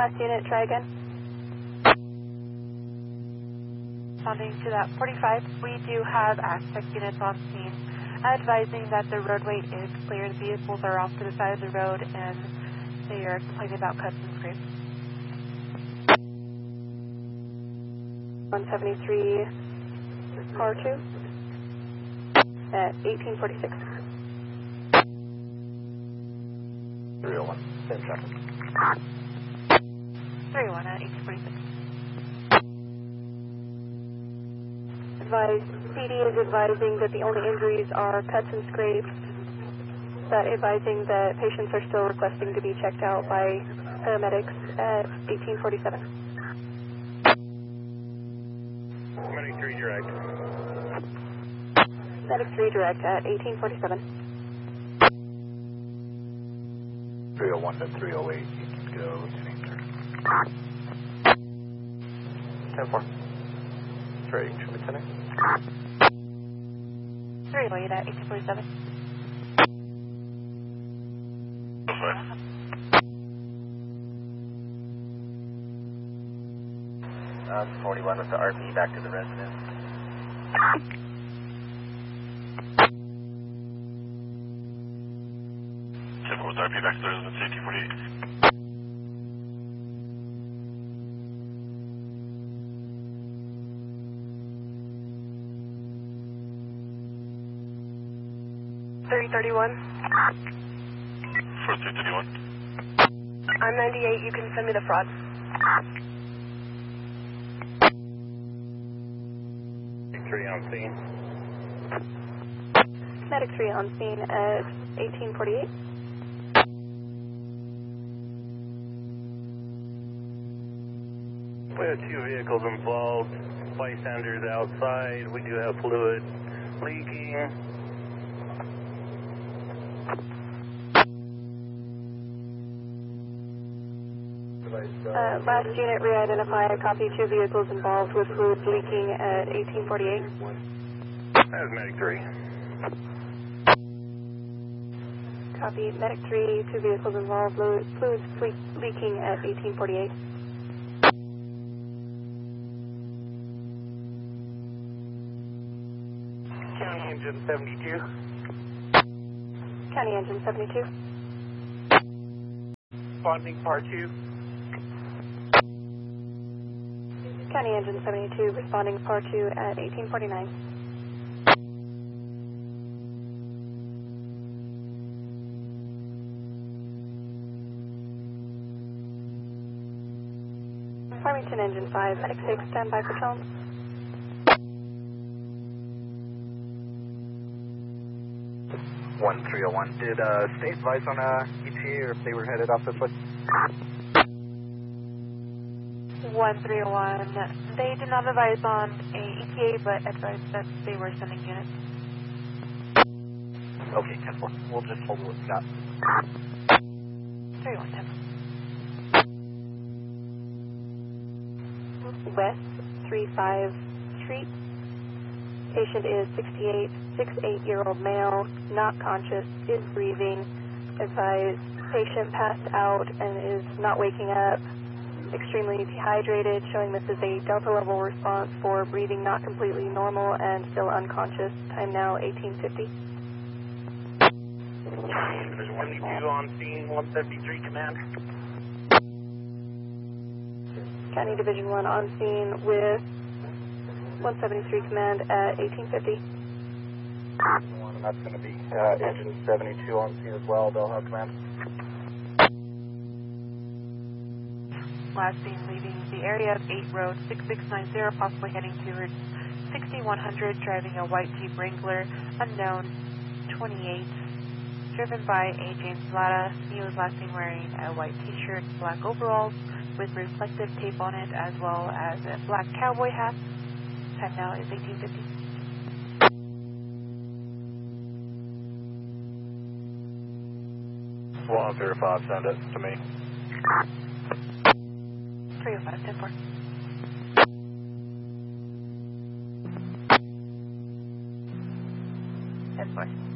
Last unit, try again. Responding to that 45, we do have aspect units on scene, advising that the roadway is clear. The vehicles are off to the side of the road and they are complaining about cuts and scrapes. 173, car 2 at 1846. 301, same traffic. 301 at 1846. PD is advising that the only injuries are cuts and scrapes, but advising that patients are still requesting to be checked out by paramedics at 1847. Medic 3 direct. Medic 3 direct at 1847. 301 to 308, you can go to 10-4. Ready, show me 10 308 at 1847. 41 with the RP back to the residence. Simple with RP back to the residence, 1848. $331. 4331. I'm 98. You can send me the fraud. Medic 3 on scene. Medic 3 on scene at 1848. We have 2 vehicles involved. Bystanders outside. We do have fluid leaking. Last unit, re-identify, copy 2 vehicles involved with fluids leaking at 1848. That was Medic 3. Copy, Medic 3, 2 vehicles involved, fluids leaking at 1848. County Engine 72. County Engine 72. Responding Part 2. County Engine 72, responding Par 2 at 1849. Farmington Engine 5, Medic 6, standby for tone. One 301. Did state advise on ETA or if they were headed off this way? 1301. They did not advise on a ETA, but advised that they were sending units. Okay, 10-4. We'll just hold what we got. 301, 10. West 35 Street. Patient is 68-year-old male, not conscious, is breathing. Advised patient passed out and is not waking up. Extremely dehydrated, showing this is a Delta level response for breathing not completely normal and still unconscious. Time now 1850. Division 72 on scene, 173 command. County Division 1 on scene with 173 command at 1850. And that's going to be Engine 72 on scene as well. They'll have command. Last seen leaving the area of 8 Road 6690, possibly heading towards 6100, driving a white Jeep Wrangler, unknown 28, driven by a James Latta. He was last seen wearing a white t-shirt, black overalls with reflective tape on it, as well as a black cowboy hat. Time now is 1850. Well, 05, send it to me. 305, 10-4. 10-4.